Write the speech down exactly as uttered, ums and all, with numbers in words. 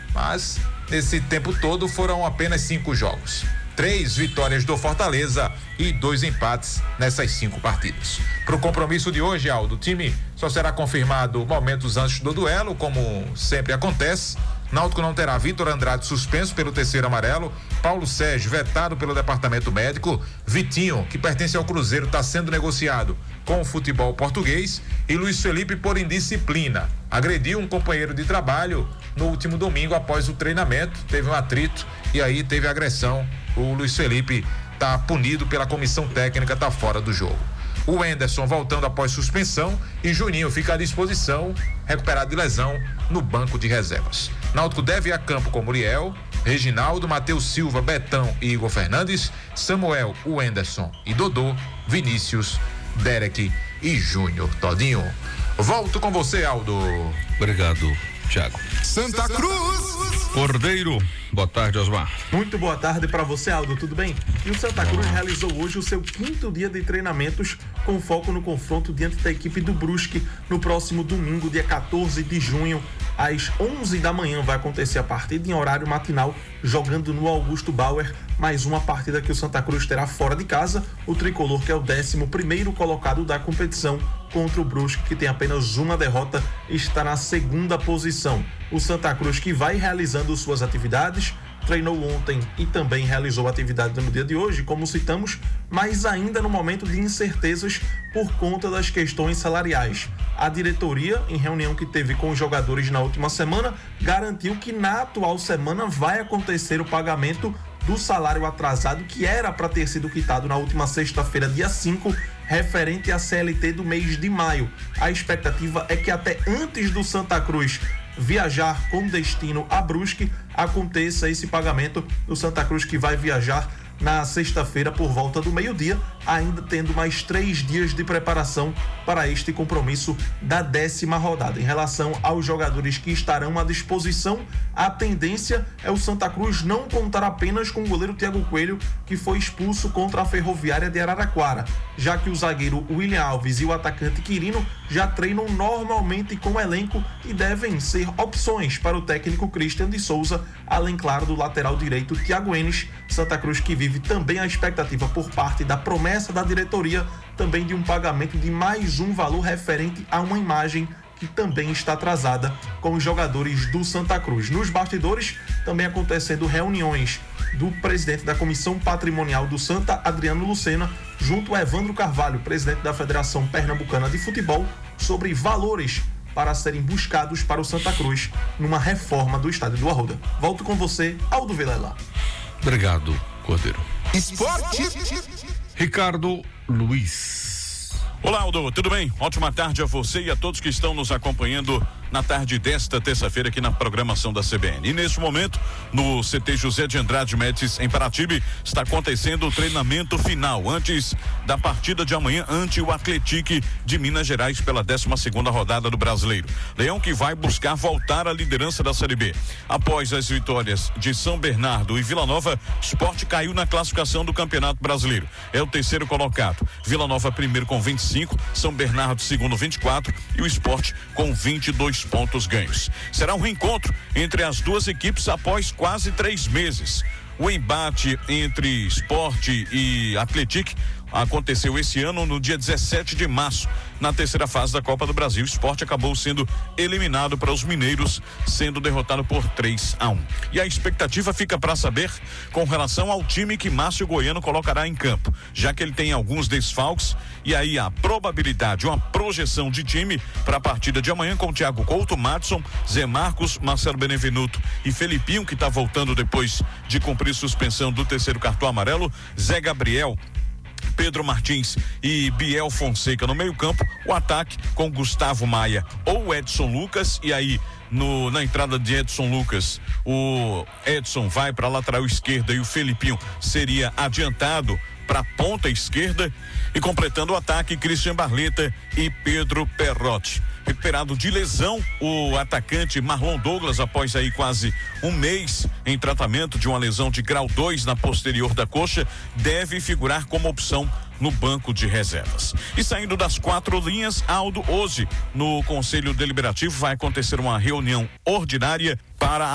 mas nesse tempo todo foram apenas cinco jogos. Três vitórias do Fortaleza e dois empates nessas cinco partidas. Para o compromisso de hoje, Aldo, o time só será confirmado momentos antes do duelo, como sempre acontece. Náutico não terá Vitor Andrade suspenso pelo terceiro amarelo, Paulo Sérgio vetado pelo departamento médico, Vitinho, que pertence ao Cruzeiro, está sendo negociado com o futebol português, e Luiz Felipe por indisciplina. Agrediu um companheiro de trabalho no último domingo após o treinamento, teve um atrito e aí teve agressão. O Luiz Felipe está punido pela comissão técnica, está fora do jogo. O Enderson voltando após suspensão e Juninho fica à disposição, recuperado de lesão, no banco de reservas. Náutico deve ir a campo com Muriel, Reginaldo, Matheus Silva, Betão e Igor Fernandes, Samuel, o Enderson e Dodô, Vinícius, Derek e Júnior Todinho. Volto com você, Aldo. Obrigado, Thiago. Santa Cruz. Cordeiro, boa tarde, Osmar. Muito boa tarde para você, Aldo, tudo bem? E o Santa Cruz ah. realizou hoje o seu quinto dia de treinamentos com foco no confronto diante da equipe do Brusque no próximo domingo, dia quatorze de junho, às onze da manhã. Vai acontecer a partida em horário matinal, jogando no Augusto Bauer, mais uma partida que o Santa Cruz terá fora de casa. O tricolor, que é o décimo primeiro colocado da competição, contra o Brusque, que tem apenas uma derrota, está na segunda posição. O Santa Cruz, que vai realizando suas atividades, treinou ontem e também realizou atividade no dia de hoje, como citamos, mas ainda no momento de incertezas por conta das questões salariais. A diretoria, em reunião que teve com os jogadores na última semana, garantiu que na atual semana vai acontecer o pagamento do salário atrasado, que era para ter sido quitado na última sexta-feira, dia cinco, referente à C L T do mês de maio. A expectativa é que até antes do Santa Cruz viajar com destino a Brusque, aconteça esse pagamento do Santa Cruz, que vai viajar na sexta-feira por volta do meio-dia, ainda tendo mais três dias de preparação para este compromisso da décima rodada. Em relação aos jogadores que estarão à disposição, a tendência é o Santa Cruz não contar apenas com o goleiro Thiago Coelho, que foi expulso contra a Ferroviária de Araraquara, já que o zagueiro William Alves e o atacante Quirino já treinam normalmente com o elenco e devem ser opções para o técnico Christian de Souza, além, claro, do lateral direito Thiago Enes. Santa Cruz, que vive também a expectativa por parte da promessa da diretoria também de um pagamento de mais um valor referente a uma imagem que também está atrasada com os jogadores do Santa Cruz. Nos bastidores, também acontecendo reuniões do presidente da Comissão Patrimonial do Santa, Adriano Lucena, junto a Evandro Carvalho, presidente da Federação Pernambucana de Futebol, sobre valores para serem buscados para o Santa Cruz numa reforma do estádio do Arruda. Volto com você, Aldo Vilela. Obrigado, Cordeiro. Esporte. Ricardo Luiz. Olá, Aldo, tudo bem? Ótima tarde a você e a todos que estão nos acompanhando na tarde desta terça-feira aqui na programação da C B N. E neste momento, no C T José de Andrade Médici, em Paratibe, está acontecendo o treinamento final antes da partida de amanhã ante o Atlético de Minas Gerais pela décima segunda rodada do Brasileiro. Leão, que vai buscar voltar à liderança da Série B. Após as vitórias de São Bernardo e Vila Nova, Sport caiu na classificação do Campeonato Brasileiro. É o terceiro colocado. Vila Nova primeiro com vinte e cinco, São Bernardo segundo vinte e quatro e o Sport com vinte e dois pontos ganhos. Será um reencontro entre as duas equipes após quase três meses. O embate entre Sport e Atlético aconteceu esse ano no dia dezessete de março, na terceira fase da Copa do Brasil. O Sport acabou sendo eliminado para os mineiros, sendo derrotado por três a um. E a expectativa fica para saber com relação ao time que Márcio Goiano colocará em campo, já que ele tem alguns desfalques, e aí a probabilidade, uma projeção de time para a partida de amanhã com Thiago Couto, Madison, Zé Marcos, Marcelo Benevenuto e Felipinho, que está voltando depois de cumprir suspensão do terceiro cartão amarelo, Zé Gabriel, Pedro Martins e Biel Fonseca no meio campo, o ataque com Gustavo Maia ou Edson Lucas, e aí no, na entrada de Edson Lucas, o Edson vai para a lateral esquerda e o Felipinho seria adiantado para a ponta esquerda, e completando o ataque, Christian Barleta e Pedro Perrotti. Recuperado de lesão, o atacante Marlon Douglas, após aí quase um mês em tratamento de uma lesão de grau dois na posterior da coxa, deve figurar como opção no banco de reservas. E saindo das quatro linhas, Aldo, hoje no Conselho Deliberativo vai acontecer uma reunião ordinária para